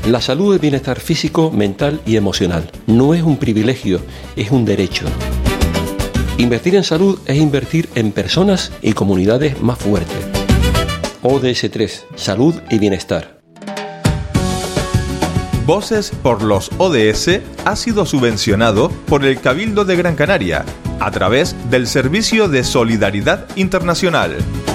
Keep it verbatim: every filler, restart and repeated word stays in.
La salud es bienestar físico, mental y emocional. No es un privilegio, es un derecho. Invertir en salud es invertir en personas y comunidades más fuertes. O D S tres, salud y bienestar. Voces por los O D S ha sido subvencionado por el Cabildo de Gran Canaria a través del Servicio de Solidaridad Internacional.